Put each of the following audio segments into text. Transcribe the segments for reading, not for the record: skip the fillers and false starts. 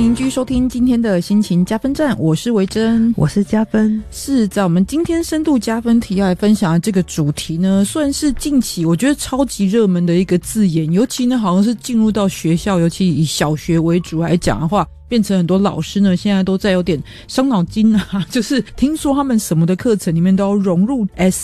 迎继续收听今天的心情加分站，我是维珍， 我是加分。 是在我们今天深度加分题要来分享的这个主题呢，算是近期我觉得超级热门的一个字眼，尤其呢好像是进入到学校，尤其以小学为主来讲的话，变成很多老师呢现在都在有点伤脑筋啊，就是听说他们什么的课程里面都要融入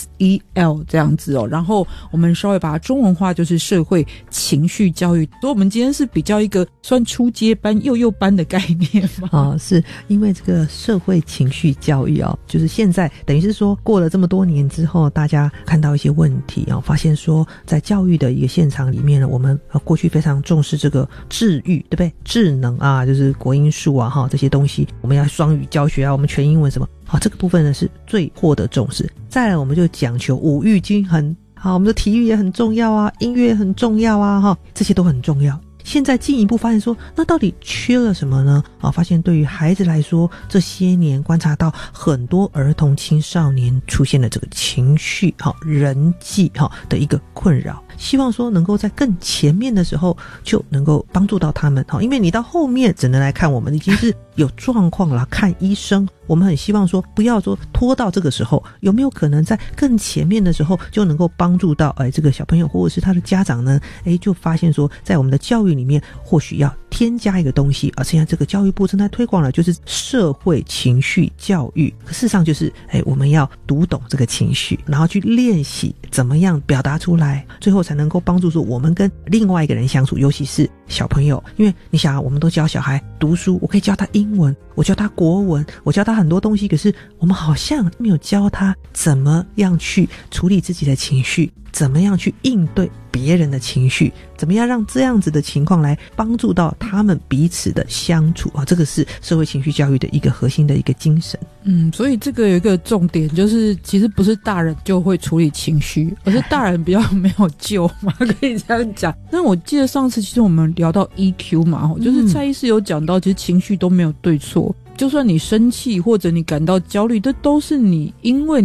SEL 这样子哦，然后我们稍微把它中文化，就是社会情绪教育，所以我们今天是比较一个算初阶班幼班的概念嘛。 是因为这个社会情绪教育就是现在等于是说过了这么多年之后，大家看到一些问题发现说在教育的一个现场里面呢，我们过去非常重视这个智育，对不对？智能就是国英数这些东西，我们要双语教学我们全英文什么这个部分呢是最获得重视。再来我们就讲求五育均衡我们的体育也很重要音乐也很重要这些都很重要。现在进一步发现说，那到底缺了什么呢？发现对于孩子来说，这些年观察到很多儿童青少年出现了这个情绪人际的一个困扰，希望说能够在更前面的时候就能够帮助到他们因为你到后面只能来看我们已经是有状况了看医生，我们很希望说不要说拖到这个时候，有没有可能在更前面的时候就能够帮助到这个小朋友或者是他的家长呢？就发现说在我们的教育里面或许要添加一个东西现在这个教育部正在推广了，就是社会情绪教育。事实上就是我们要读懂这个情绪，然后去练习怎么样表达出来，最后才能够帮助说我们跟另外一个人相处，尤其是小朋友。因为你想我们都教小孩读书，我可以教他英文，我教他国文，我教他很多东西，可是我们好像没有教他怎么样去处理自己的情绪，怎么样去应对别人的情绪，怎么样让这样子的情况来帮助到他们彼此的相处这个是社会情绪教育的一个核心的一个精神。 所以这个有一个重点，就是其实不是大人就会处理情绪，而是大人比较没有救嘛，可以这样讲。那我记得上次其实我们聊到 EQ 嘛，就是蔡医师有讲到其实情绪都没有对错，就算你生气或者你感到焦虑，这都是你因为